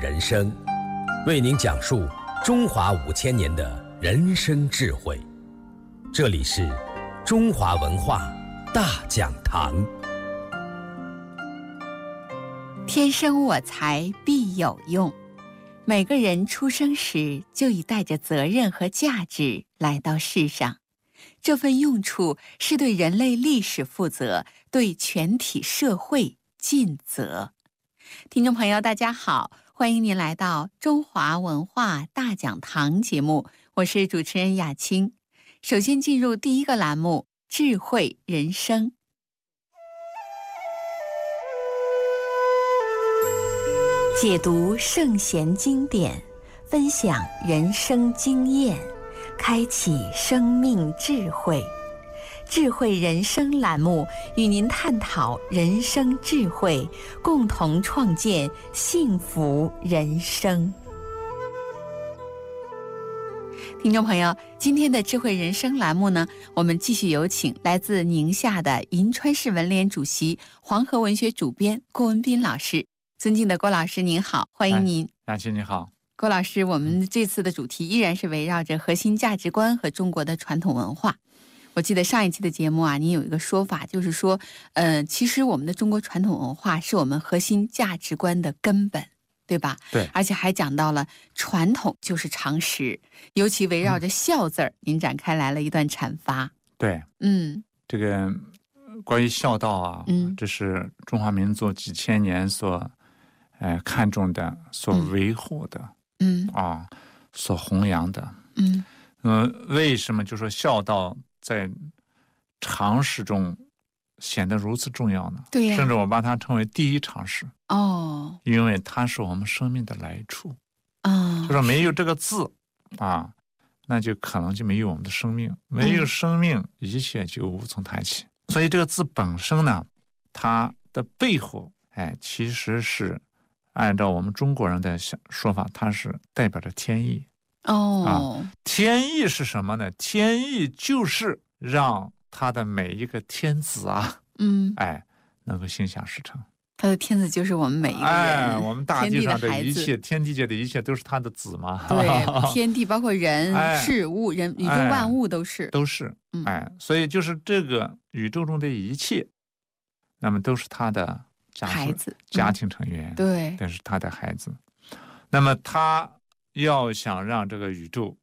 人生，为您讲述中华5000年的人生智慧。这里是中华文化大讲堂。 天生我材必有用，每个人出生时就已带着责任和价值来到世上，这份用处是对人类历史负责，对全体社会尽责。听众朋友大家好，欢迎您来到中华文化大讲堂节目，我是主持人雅青。首先进入第一个栏目，智慧人生。解读圣贤经典，分享人生经验，开启生命智慧。智慧人生栏目与您探讨人生智慧，共同创建幸福人生。听众朋友，今天的智慧人生栏目呢，我们继续有请来自宁夏的银川市文联主席、黄河文学主编郭文彬老师。尊敬的郭老师您好，欢迎您。 雅琪你好。 郭老师，我们这次的主题依然是围绕着核心价值观和中国的传统文化。我记得上一期的节目啊，您有一个说法，就是说其实我们的中国传统文化是我们核心价值观的根本，对吧？ 对。 而且还讲到了传统就是常识，尤其围绕着孝字儿，您展开来了一段阐发。 对，这个关于孝道啊，这是中华民族几千年所看重的、所维护的，所弘扬的。为什么就说孝道在常识中显得如此重要呢？ 对呀， 甚至我把它称为第一常识。因为它是我们生命的来处。就说没有这个字啊，那就可能就没有我们的生命，没有生命，一切就无从谈起。所以这个字本身呢，它的背后，其实是按照我们中国人的说法，它是代表着天意。天意是什么呢？天意就是让他的每一个天子啊，能够心想事成。 他的天子就是我们每一个人， 我们大地上的一切，天地界的一切都是他的子嘛。 对，天地包括人、事物、人、宇宙万物都是。 所以就是这个宇宙中的一切，那么都是他的孩子、 家庭成员， 对， 但是他的孩子。那么他要想让这个宇宙，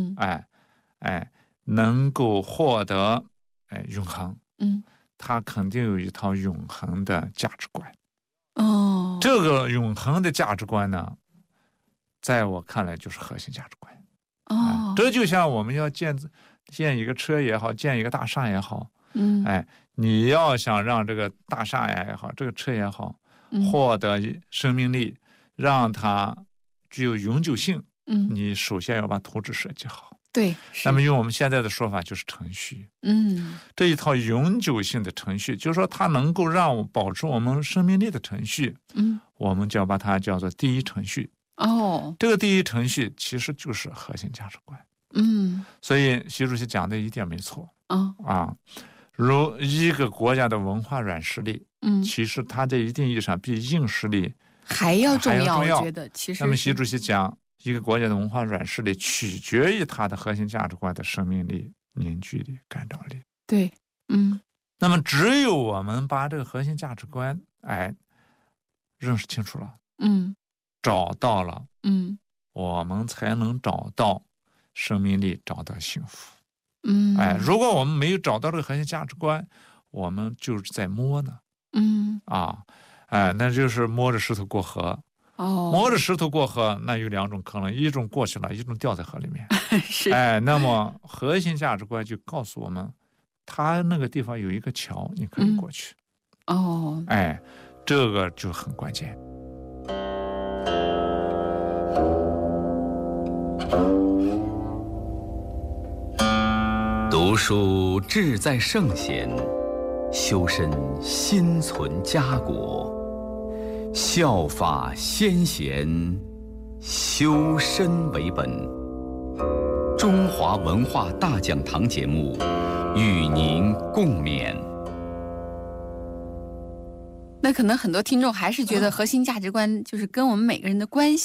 能够获得永恒，他肯定有一套永恒的价值观。这个永恒的价值观呢，在我看来就是核心价值观。这就像我们要建一个车也好，建一个大厦也好，你要想让这个大厦也好，这个车也好，获得生命力，让它具有永久性，你首先要把图纸设计好。 对， 那么用我们现在的说法就是程序。这一套永久性的程序，就是说它能够让我保持我们生命力的程序，我们就要把它叫做第一程序。这个第一程序其实就是核心价值观。所以习主席讲的一点没错。如一个国家的文化软实力，其实它在一定意义上比硬实力还要重要。我觉得其实那么习主席讲，一个国家的文化软实力取决于它的核心价值观的生命力、凝聚力、感召力。 对， 那么只有我们把这个核心价值观认识清楚了，找到了，我们才能找到生命力，找到幸福。如果我们没有找到这个核心价值观，我们就是在摸呢。那就是摸着石头过河。摸着石头过河，那有两种可能，一种过去了，一种掉在河里面。那么核心价值观就告诉我们，它那个地方有一个桥，你可以过去。这个就很关键。 读书志在圣贤，修身心存家国。效法先贤，修身为本。中华文化大讲堂节目与您共勉。 那可能很多听众还是觉得核心价值观就是跟我们每个人的关系